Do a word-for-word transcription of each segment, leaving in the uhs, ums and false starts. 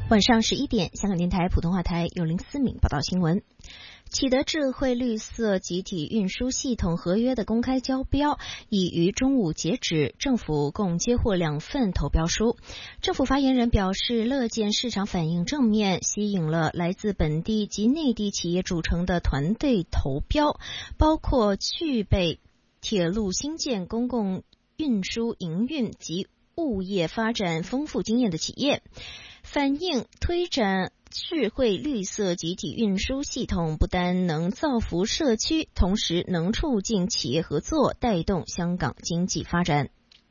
晚上十一点，香港电台普通话台有林思敏报道新闻。启德智慧绿色集体运输系统合约的公开招标已于中午截止，政府共接获两份投标书。政府发言人表示，乐见市场反应正面，吸引了来自本地及内地企业组成的团队投标，包括具备铁路兴建、公共运输营运及物业发展丰富经验的企业。反映推展智慧绿色集体运输系统不单能造福社区，同时能促进企业合作，带动香港经济发展。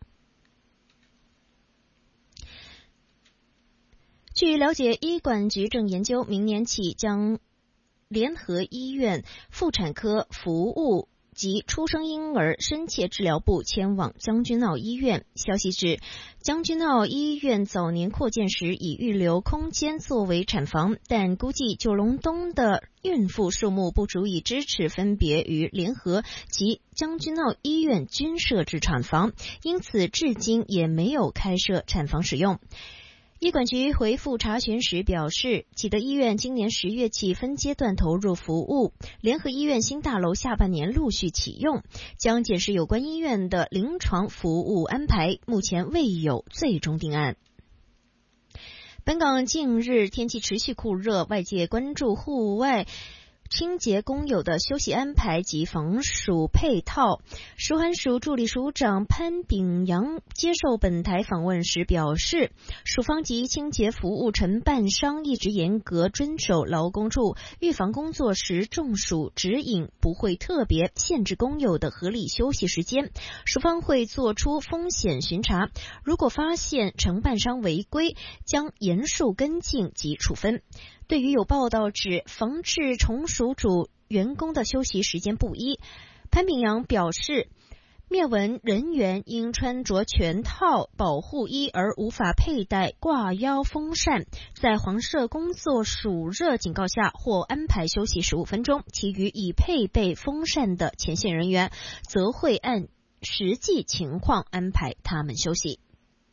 据了解，医管局正研究明年起将联合医院妇产科服务及出生婴儿深切治疗部迁往将军澳医院。消息指，将军澳医院早年扩建时已预留空间作为产房，但估计九龙东的孕妇数目不足以支持分别于联合及将军澳医院均设置产房，因此至今也没有开设产房使用。医管局回复查询时表示，启德医院今年十月起分阶段投入服务，联合医院新大楼下半年陆续启用，将检视有关医院的临床服务安排，目前未有最终定案。本港近日天气持续酷热，外界关注户外清洁工友的休息安排及防暑配套。食环署助理署长潘炳阳接受本台访问时表示，署方及清洁服务承办商一直严格遵守劳工处预防工作时中暑指引，不会特别限制工友的合理休息时间。署方会做出风险巡查，如果发现承办商违规，将严肃跟进及处分。对于有报道指防治虫属主员工的休息时间不一，潘炳阳表示，灭蚊人员因穿着全套保护衣而无法佩戴挂腰风扇，在黄色工作暑热警告下或安排休息十五分钟，其余已配备风扇的前线人员则会按实际情况安排他们休息。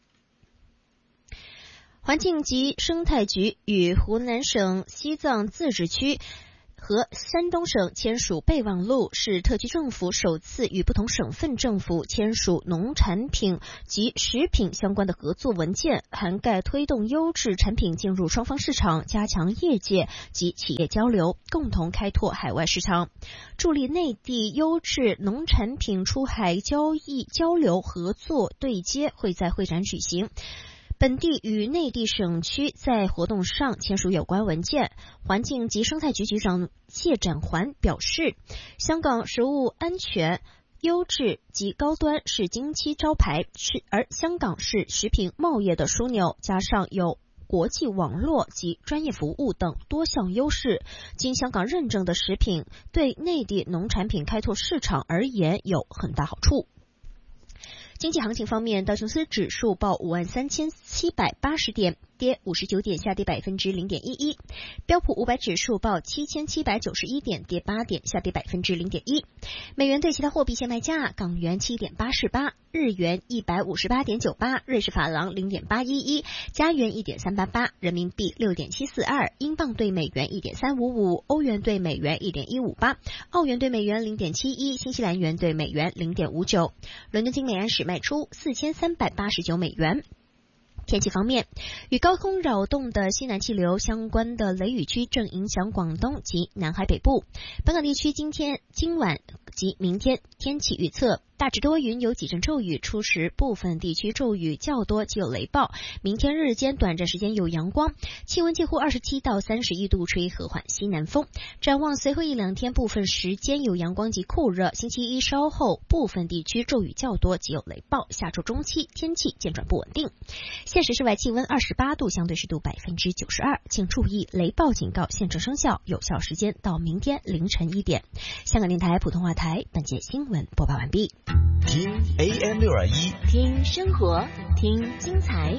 环境及生态局与湖南省西藏自治区和山东省签署备忘录，是特区政府首次与不同省份政府签署农产品及食品相关的合作文件，涵盖推动优质产品进入双方市场，加强业界及企业交流，共同开拓海外市场，助力内地优质农产品出海交易交流合作对接会在会展举行。本地与内地省区在活动上签署有关文件。环境及生态局局长谢展环表示，香港食物安全、优质及高端是金漆招牌，是而香港是食品贸易的枢纽，加上有国际网络及专业服务等多项优势，经香港认证的食品对内地农产品开拓市场而言有很大好处。经济行情方面，道琼斯指数报五万三千七百八十点，跌五十九点，下跌百分之零点一一。标普五百指数报七千七百九十一点，跌八点，下跌百分之零点一。美元对其他货币现卖价：港元七点八四八，日元一百五十八点九八，瑞士法郎零点八一一，加元一点三八八，人民币六点七四二，英镑对美元一点三五五，欧元对美元一点一五八，澳元对美元零点七一，新西兰元对美元零点五九。伦敦金每安士卖出四千三百八十九美元。天气方面，与高空扰动的西南气流相关的雷雨区正影响广东及南海北部。本港地区今天、今晚及明天天气预测：大致多云，有几阵骤雨，初时部分地区骤雨较多，且有雷暴。明天日间短暂时间有阳光，气温介乎二十七到三十一度，吹和缓西南风。展望随后一两天部分时间有阳光及酷热，星期一稍后部分地区骤雨较多，且有雷暴。下周中期天气渐转不稳定。现时室外气温二十八度，相对湿度百分之九十二，请注意雷暴警告现正生效，有效时间到明天凌晨一点。香港电台普通话台本节新闻播报完毕。 听 A M 六二一， 听生活，听精彩。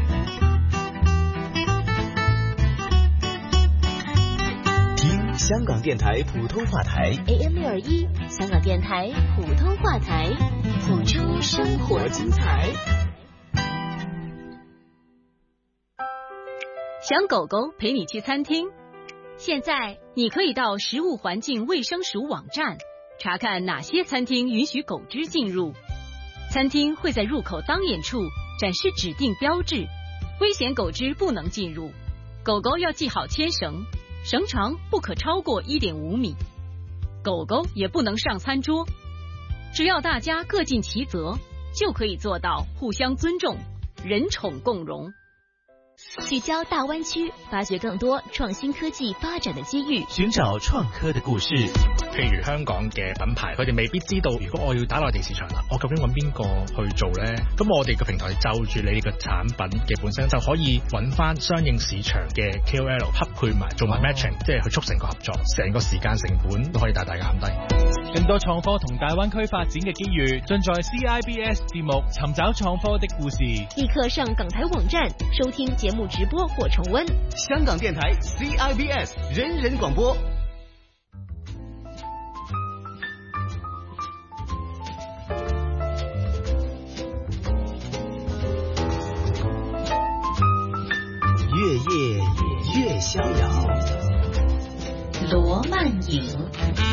听香港电台普通话台 A M 六二一，香港电台普通话台，谱出生活精彩。 想狗狗陪你去餐厅？现在你可以到食物环境卫生署网站查看哪些餐厅允许狗只进入。餐厅会在入口当眼处展示指定标志，危险狗只不能进入。狗狗要系好牵绳，绳长不可超过 一点五米。狗狗也不能上餐桌。只要大家各尽其责，就可以做到互相尊重，人宠共融。 聚焦大湾區，發掘更多創新科技發展的機遇， 尋找創科的故事。 譬如香港嘅品牌，佢哋未必知道，如果我要打內地市場啦，我究竟揾邊個去做呢？咁我哋嘅平台就住你嘅產品嘅本身，就可以揾翻相應市場嘅 K O L 匹配埋，做埋 matching，、哦、即係去促成個合作，成個時間成本都可以大大減低。 更多創科同大灣區發展嘅機遇，盡在 C I B S 節目尋找創科的故事。 立刻上港台網站收聽節目直播或重溫。 香港電台 C I B S 人人廣播。越夜越逍遙， 羅曼影。